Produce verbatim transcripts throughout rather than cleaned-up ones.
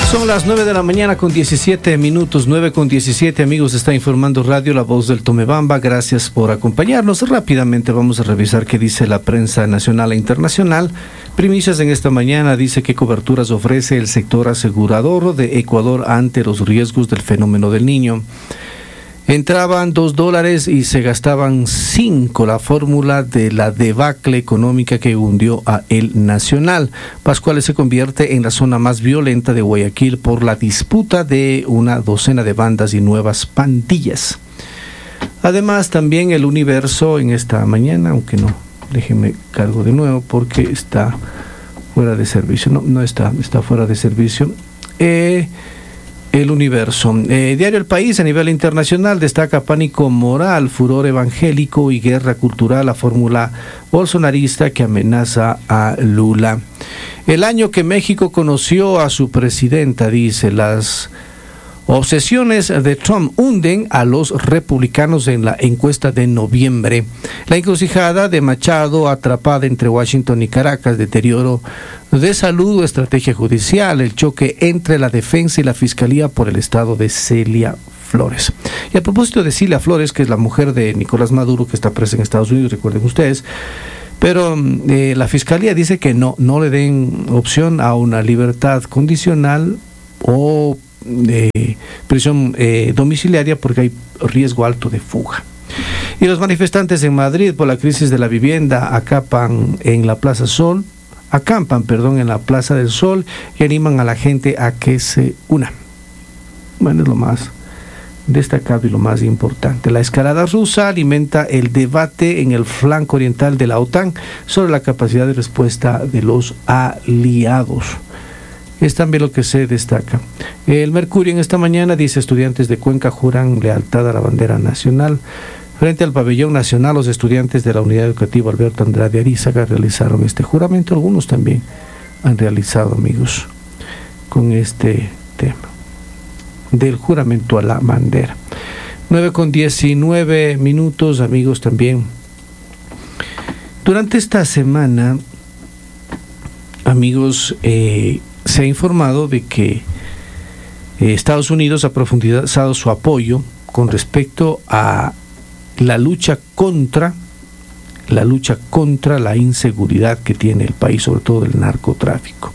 Son las nueve de la mañana con diecisiete minutos, nueve con diecisiete, amigos, está informando Radio La Voz del Tomebamba. Gracias por acompañarnos. Rápidamente vamos a revisar qué dice la prensa nacional e internacional. Primicias en esta mañana dice qué coberturas ofrece el sector asegurador de Ecuador ante los riesgos del fenómeno del Niño. Entraban dos dólares y se gastaban cinco, la fórmula de la debacle económica que hundió a El Nacional. Pascuales se convierte en la zona más violenta de Guayaquil por la disputa de una docena de bandas y nuevas pandillas. Además, también El Universo en esta mañana, aunque no, déjenme cargo de nuevo porque está fuera de servicio. No, no está, está fuera de servicio. Eh... El Universo. Eh, Diario El País a nivel internacional destaca pánico moral, furor evangélico y guerra cultural, la fórmula bolsonarista que amenaza a Lula. El año que México conoció a su presidenta, dice, las obsesiones de Trump hunden a los republicanos en la encuesta de noviembre. La encrucijada de Machado atrapada entre Washington y Caracas, deterioro de salud o estrategia judicial, el choque entre la defensa y la fiscalía por el estado de Celia Flores. Y a propósito de Celia Flores, que es la mujer de Nicolás Maduro, que está presa en Estados Unidos, recuerden ustedes, pero eh, la fiscalía dice que no, no le den opción a una libertad condicional o de prisión eh, domiciliaria porque hay riesgo alto de fuga. Y los manifestantes en Madrid por la crisis de la vivienda acampan en la Plaza Sol, acampan, perdón, en la Plaza del Sol y animan a la gente a que se una. Bueno, es lo más destacable y lo más importante. La escalada rusa alimenta el debate en el flanco oriental de la OTAN sobre la capacidad de respuesta de los aliados. Es también lo que se destaca. El Mercurio en esta mañana dice: estudiantes de Cuenca juran lealtad a la bandera nacional. Frente al pabellón nacional, los estudiantes de la Unidad Educativa Alberto Andrade Arízaga realizaron este juramento. Algunos también han realizado, amigos, con este tema del juramento a la bandera. nueve con diecinueve minutos, amigos, también. Durante esta semana, amigos, eh, se ha informado de que eh, Estados Unidos ha profundizado su apoyo con respecto a la lucha contra la lucha contra la inseguridad que tiene el país, sobre todo el narcotráfico.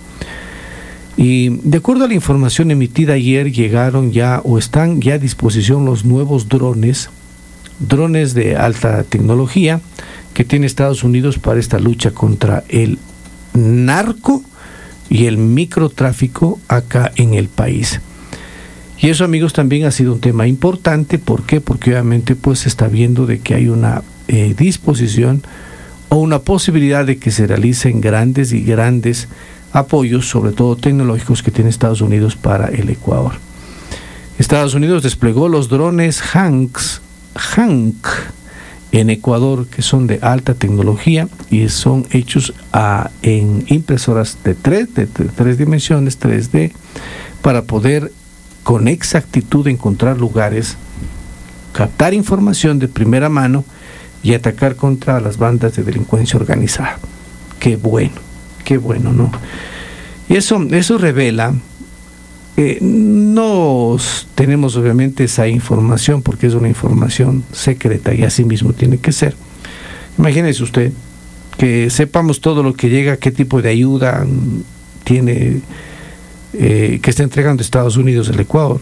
Y de acuerdo a la información emitida ayer, llegaron ya o están ya a disposición los nuevos drones, drones de alta tecnología que tiene Estados Unidos para esta lucha contra el narco y el microtráfico acá en el país. Y eso, amigos, también ha sido un tema importante. ¿Por qué? Porque obviamente pues se está viendo de que hay una eh, disposición o una posibilidad de que se realicen grandes y grandes apoyos, sobre todo tecnológicos, que tiene Estados Unidos para el Ecuador. Estados Unidos desplegó los drones Hanks, Hank en Ecuador, que son de alta tecnología y son hechos a, en impresoras de tres, de, de tres dimensiones, tres D, para poder con exactitud encontrar lugares, captar información de primera mano y atacar contra las bandas de delincuencia organizada. Qué bueno, qué bueno, ¿no? Y eso, eso revela, eh, no tenemos obviamente esa información porque es una información secreta y así mismo tiene que ser. Imagínese usted que sepamos todo lo que llega, qué tipo de ayuda tiene, eh, que está entregando Estados Unidos al Ecuador.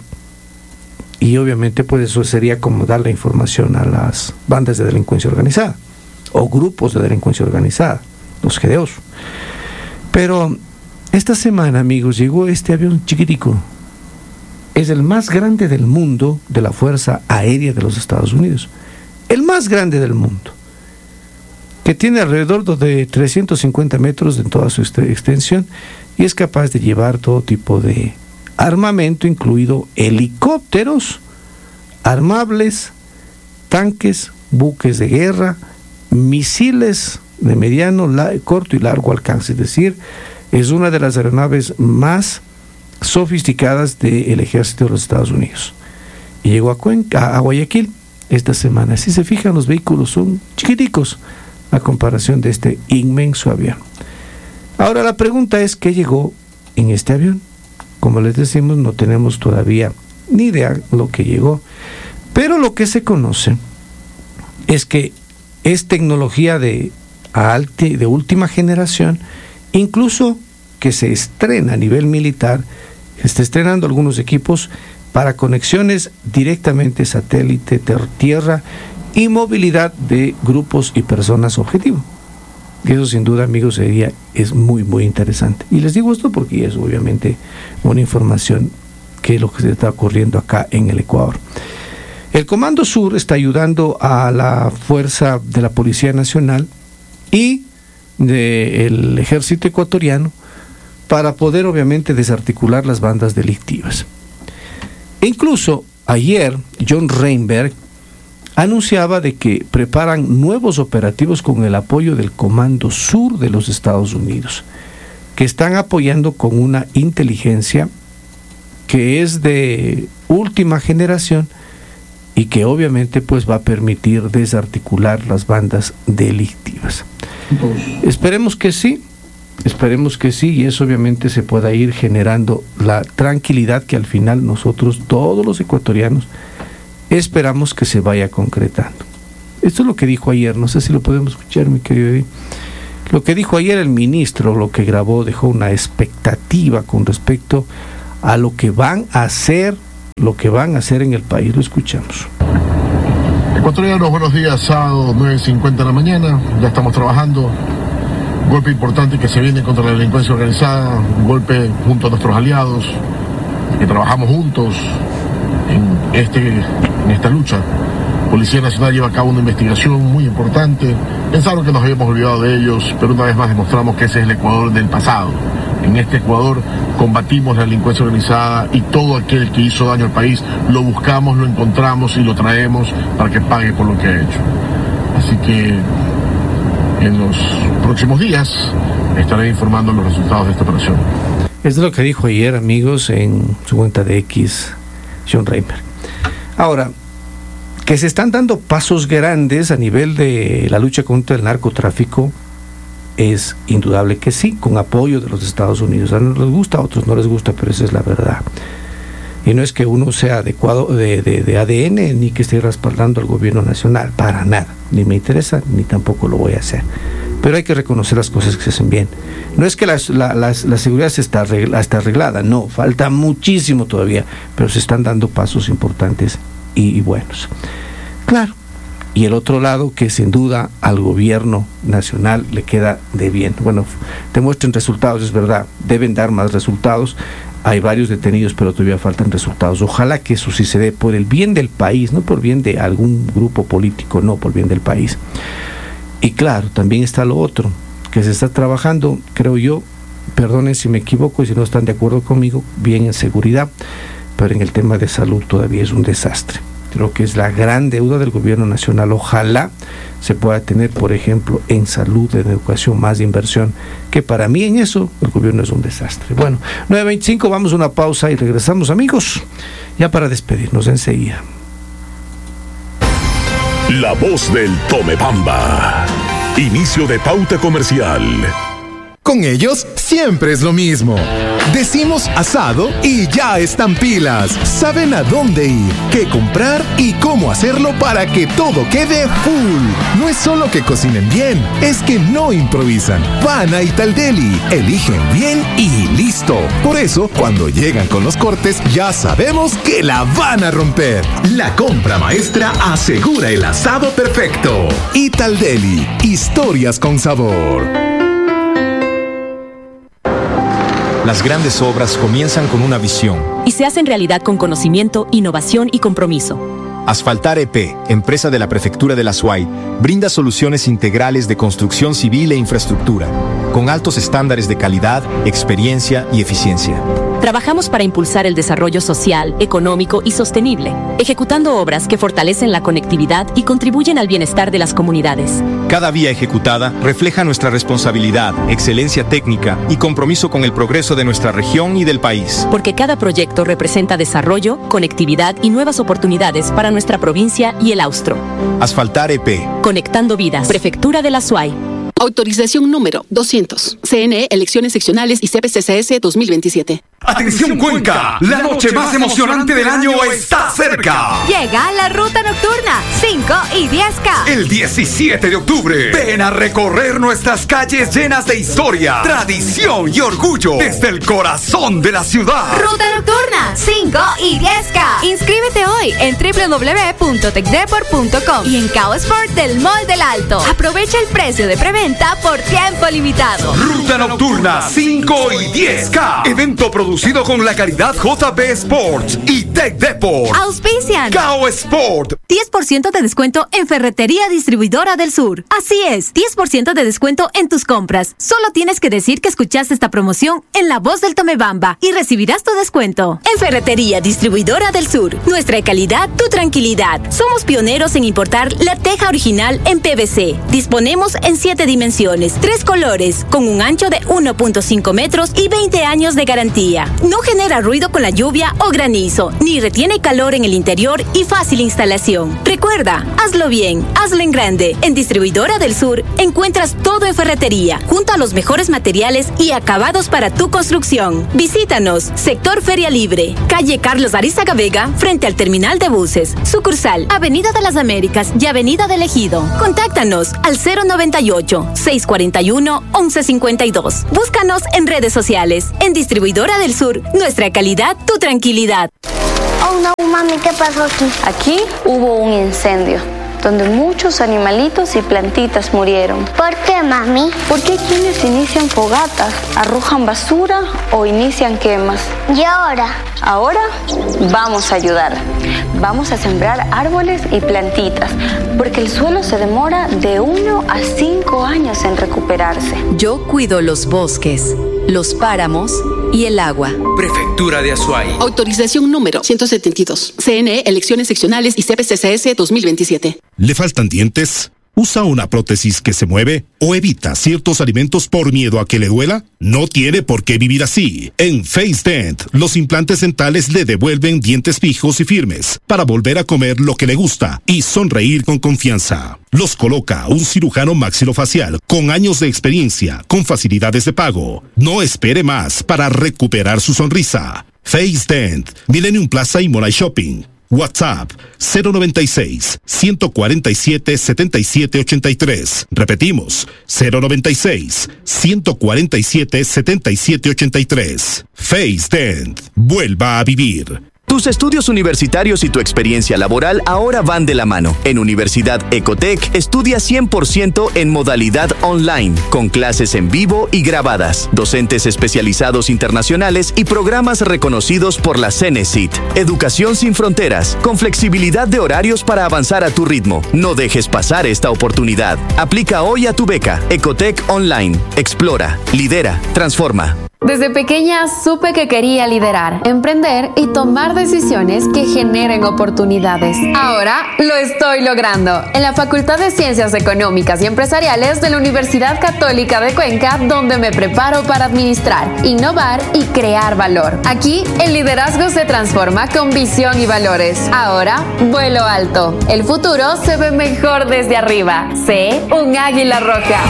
Y obviamente pues eso sería como dar la información a las bandas de delincuencia organizada o grupos de delincuencia organizada, los G D Os. Pero esta semana, amigos, llegó este avión chiquitico. Es el más grande del mundo de la Fuerza Aérea de los Estados Unidos. El más grande del mundo. Que tiene alrededor de trescientos cincuenta metros en toda su extensión y es capaz de llevar todo tipo de armamento, incluido helicópteros, armables, tanques, buques de guerra, misiles de mediano, la, corto y largo alcance. Es decir, es una de las aeronaves más sofisticadas del ejército de los Estados Unidos. Y llegó a, Cuenca, a Guayaquil esta semana. Si se fijan, los vehículos son chiquiticos a comparación de este inmenso avión. Ahora la pregunta es, ¿qué llegó en este avión? como les decimos, no tenemos todavía ni idea lo que llegó, pero lo que se conoce es que es tecnología de, alti, de última generación, incluso que se estrena a nivel militar, se está estrenando algunos equipos para conexiones directamente satélite, ter, tierra y movilidad de grupos y personas objetivo. Y eso sin duda, amigos, sería, es muy muy interesante. Y les digo esto porque es obviamente una información que es lo que se está ocurriendo acá en el Ecuador. El Comando Sur está ayudando a la fuerza de la Policía Nacional y del Ejército Ecuatoriano para poder obviamente desarticular las bandas delictivas. E incluso ayer John Reinberg anunciaba de que preparan nuevos operativos con el apoyo del Comando Sur de los Estados Unidos, que están apoyando con una inteligencia que es de última generación y que obviamente pues va a permitir desarticular las bandas delictivas. Esperemos que sí, esperemos que sí, y eso obviamente se pueda ir generando la tranquilidad que al final nosotros, todos los ecuatorianos, esperamos que se vaya concretando. Esto es lo que dijo ayer, no sé si lo podemos escuchar, mi querido Eddie. Lo que dijo ayer el ministro, lo que grabó, dejó una expectativa con respecto a lo que van a hacer, lo que van a hacer en el país. Lo escuchamos. Ecuatorianos, buenos días, sábado nueve cincuenta de la mañana, ya estamos trabajando. Golpe importante que se viene contra la delincuencia organizada, un golpe junto a nuestros aliados, que trabajamos juntos en, este, en esta lucha. Policía Nacional lleva a cabo una investigación muy importante. Pensaron que nos habíamos olvidado de ellos, pero una vez más demostramos que ese es el Ecuador del pasado. En este Ecuador combatimos la delincuencia organizada y todo aquel que hizo daño al país lo buscamos, lo encontramos y lo traemos para que pague por lo que ha hecho. Así que en los próximos días estaré informando los resultados de esta operación. Es lo que dijo ayer, amigos, en su cuenta de X, John Reinberg. Ahora, que se están dando pasos grandes a nivel de la lucha contra el narcotráfico, es indudable que sí, con apoyo de los Estados Unidos. A unos les gusta, a otros no les gusta, pero esa es la verdad. Y no es que uno sea adecuado de, de, de A D N, ni que esté respaldando al gobierno nacional, para nada. Ni me interesa, ni tampoco lo voy a hacer. Pero hay que reconocer las cosas que se hacen bien. No es que la, la, la, la seguridad se está, arregla, está arreglada, no, falta muchísimo todavía, pero se están dando pasos importantes y, y buenos. Claro. Y el otro lado, que sin duda al gobierno nacional le queda de bien. Bueno, demuestren resultados, es verdad, deben dar más resultados. Hay varios detenidos, pero todavía faltan resultados. Ojalá que eso sí se dé por el bien del país, no por bien de algún grupo político, no, por bien del país. Y claro, también está lo otro, que se está trabajando, creo yo, perdonen si me equivoco y si no están de acuerdo conmigo, bien en seguridad, pero en el tema de salud todavía es un desastre. Creo que es la gran deuda del gobierno nacional. Ojalá se pueda tener, por ejemplo, en salud, en educación, más inversión, que para mí en eso el gobierno es un desastre. Bueno, nueve veinticinco, vamos a una pausa y regresamos, amigos, ya para despedirnos enseguida. La voz del Tomebamba. Inicio de pauta comercial. Con ellos siempre es lo mismo. Decimos asado y ya están pilas. Saben a dónde ir, qué comprar y cómo hacerlo para que todo quede full. No es solo que cocinen bien, es que no improvisan. Van a Italdeli, eligen bien y listo. Por eso, cuando llegan con los cortes, ya sabemos que la van a romper. La compra maestra asegura el asado perfecto. Italdeli, historias con sabor. Las grandes obras comienzan con una visión y se hacen realidad con conocimiento, innovación y compromiso. Asfaltar E P, empresa de la Prefectura de la Azuay, brinda soluciones integrales de construcción civil e infraestructura, con altos estándares de calidad, experiencia y eficiencia. Trabajamos para impulsar el desarrollo social, económico y sostenible, ejecutando obras que fortalecen la conectividad y contribuyen al bienestar de las comunidades. Cada vía ejecutada refleja nuestra responsabilidad, excelencia técnica y compromiso con el progreso de nuestra región y del país. Porque cada proyecto representa desarrollo, conectividad y nuevas oportunidades para nuestra provincia y el austro. Asfaltar E P. Conectando vidas. Prefectura de la Azuay. Autorización número doscientos. C N E, Elecciones Seccionales y C P C C S dos mil veintisiete. Atención Cuenca, la noche más emocionante del año está cerca. Llega la ruta nocturna cinco y diez K. El diecisiete de octubre, ven a recorrer nuestras calles llenas de historia, tradición y orgullo desde el corazón de la ciudad. Ruta nocturna cinco y diez K. Inscríbete hoy en doble u doble u doble u punto tecdepor punto com y en Cao Sport del Mall del Alto. Aprovecha el precio de preventa por tiempo limitado. Ruta nocturna cinco y diez K. Evento producido con la caridad J B Sports y Tecdepor. Auspician Cao Sport. diez por ciento de descuento en Ferretería Distribuidora del Sur. Así es, diez por ciento de descuento en tus compras. Solo tienes que decir que escuchaste esta promoción en La Voz del Tomebamba y recibirás tu descuento. En Ferretería Distribuidora del Sur, nuestra calidad, tu tranquilidad. Somos pioneros en importar la teja original en P V C. Disponemos en siete dimensiones, tres colores, con un ancho de uno punto cinco metros y veinte años de garantía. No genera ruido con la lluvia o granizo, ni retiene calor en el interior y fácil instalación. Recuerda, hazlo bien, hazlo en grande. En Distribuidora del Sur encuentras todo en ferretería, junto a los mejores materiales y acabados para tu construcción. Visítanos, Sector Feria Libre, calle Carlos Arizaga Vega, frente al terminal de buses. Sucursal, Avenida de las Américas y Avenida del Ejido. Contáctanos al cero noventa y ocho, seiscientos cuarenta y uno, once cincuenta y dos. Búscanos en redes sociales. En Distribuidora del Sur, nuestra calidad, tu tranquilidad. Oh no, mami, ¿qué pasó aquí? Aquí hubo un incendio, donde muchos animalitos y plantitas murieron. ¿Por qué, mami? Porque hay quienes inician fogatas, arrojan basura o inician quemas. ¿Y ahora? Ahora vamos a ayudar. Vamos a sembrar árboles y plantitas, porque el suelo se demora de uno a cinco años en recuperarse. Yo cuido los bosques, los páramos y el agua. Prefectura de Azuay. Autorización número ciento setenta y dos. C N E, elecciones seccionales y C P C C S dos mil veintisiete. ¿Le faltan dientes? ¿Usa una prótesis que se mueve? ¿O evita ciertos alimentos por miedo a que le duela? No tiene por qué vivir así. En FaceDent, los implantes dentales le devuelven dientes fijos y firmes para volver a comer lo que le gusta y sonreír con confianza. Los coloca un cirujano maxilofacial con años de experiencia, con facilidades de pago. No espere más para recuperar su sonrisa. FaceDent, Millennium Plaza y Moray Shopping. WhatsApp cero noventa y seis, ciento cuarenta y siete, setenta y siete ochenta y tres. Repetimos, cero noventa y seis, ciento cuarenta y siete, setenta y siete ochenta y tres. FaceDent, vuelva a vivir. Tus estudios universitarios y tu experiencia laboral ahora van de la mano. En Universidad Ecotec estudia cien por ciento en modalidad online, con clases en vivo y grabadas, docentes especializados internacionales y programas reconocidos por la Cenecit. Educación sin fronteras, con flexibilidad de horarios para avanzar a tu ritmo. No dejes pasar esta oportunidad. Aplica hoy a tu beca. Ecotec Online. Explora, lidera, transforma. Desde pequeña supe que quería liderar, emprender y tomar decisiones que generen oportunidades. Ahora lo estoy logrando en la Facultad de Ciencias Económicas y Empresariales de la Universidad Católica de Cuenca, donde me preparo para administrar, innovar y crear valor. Aquí el liderazgo se transforma con visión y valores. Ahora vuelo alto. El futuro se ve mejor desde arriba. Sé un águila roja.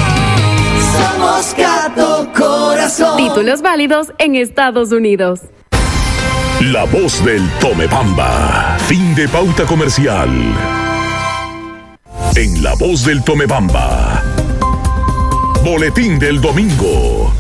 Somos Gato Corazón. Títulos válidos en Estados Unidos. La Voz del Tomebamba. Fin de pauta comercial. En La Voz del Tomebamba. Boletín del domingo.